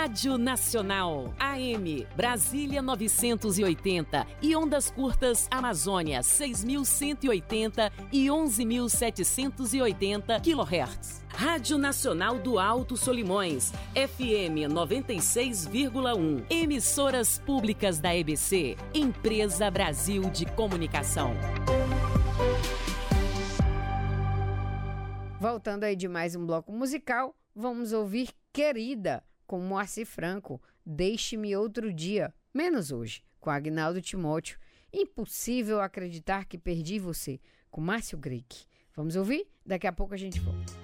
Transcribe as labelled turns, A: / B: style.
A: Rádio Nacional, AM, Brasília 980 e ondas curtas Amazônia 6.180 e 11.780 kHz. Rádio Nacional do Alto Solimões, FM 96,1. Emissoras públicas da EBC, Empresa Brasil de Comunicação.
B: Voltando aí de mais um bloco musical, vamos ouvir Querida, com Moacir Franco, Deixe-me Outro Dia, Menos Hoje, com Agnaldo Timóteo, Impossível Acreditar que Perdi Você, com Márcio Greik. Vamos ouvir? Daqui a pouco a gente volta.